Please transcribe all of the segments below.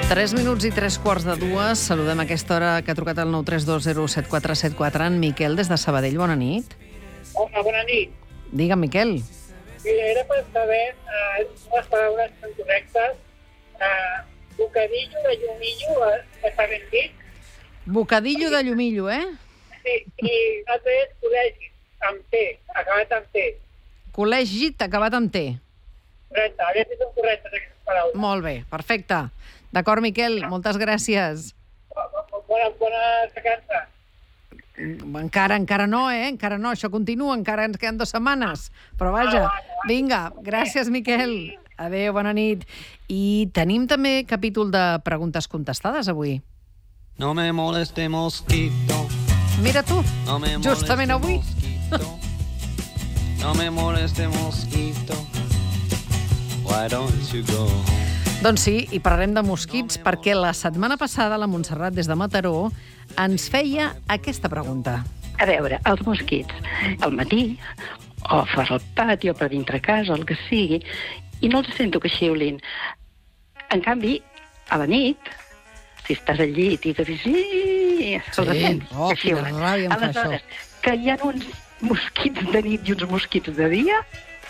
3 minuts i 3:15. Saludem a aquesta hora que ha trucat al 932017474 en Miquel des de Sabadell. Bona nit. Hola, bona nit. Digue'm, Miquel. Mira, era per saber les paraules són correctes. Bocadillo de llumillo, està ben dit? Bocadillo de llumillo, Sí, i l'altre és col·legi, amb T, acabat amb T. Col·legit acabat amb T. Correcte, a veure si són correctes aquestes paraules. Molt bé, perfecte. D'acord, Miquel, moltes gràcies. Bona vacança. Encara no, encara no. Això continua, encara ens queden 2 setmanes. Però vaja, vinga, gràcies, Miquel. Adéu, bona nit. I tenim també capítol de preguntes contestades avui. No me moleste, mosquito. Mira tu, No me moleste, justament avui. mosquito. No me moleste, mosquito. Why don't you go home? Doncs sí, i parlarem de mosquits perquè la setmana passada la Montserrat des de Mataró ens feia aquesta pregunta. A veure, els mosquits, al matí, o fora al pati, o per dintre casa, el que sigui, i no els sento que xiulin. En canvi, a la nit, si estàs al llit i te dius, els sents, Oh, que quina xiulen. ràbia em fa Aleshores, això. que hi ha uns mosquits de nit i uns mosquits de dia,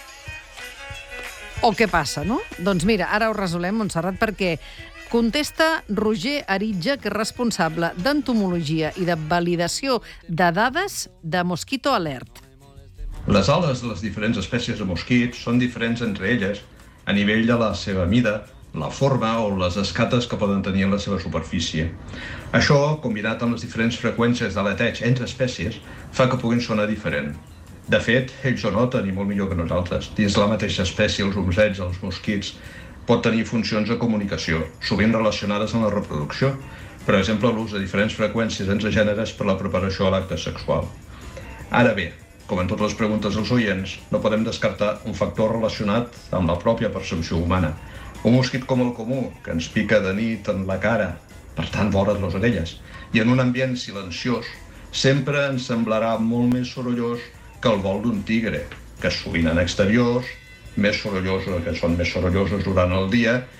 O què passa, no? Doncs mira, ara ho resolem, Montserrat, perquè contesta Roger Aritja, que és responsable d'entomologia i de validació de dades de Mosquito Alert. Les ales de les diferents espècies de mosquits són diferents entre elles a nivell de la seva mida, la forma o les escates que poden tenir en la seva superfície. Això, combinat amb les diferents freqüències d'aleteig entre espècies, fa que puguin sonar diferent. De fet, ells ho noten, i molt millor que nosaltres. Dins la mateixa espècie, els omusets, els mosquits, pot tenir funcions de comunicació, sovint relacionades amb la reproducció. Per exemple, l'ús de diferents freqüències entre gèneres per la preparació a l'acte sexual. Ara bé, com en totes les preguntes dels oients, no podem descartar un factor relacionat amb la pròpia percepció humana. Un mosquit com el comú, que ens pica de nit en la cara, per tant vora les orelles, i en un ambient silenciós, sempre ens semblarà molt més sorollós que el vol d'un tigre, que sovint en exteriors, que són més sorollosos durant el dia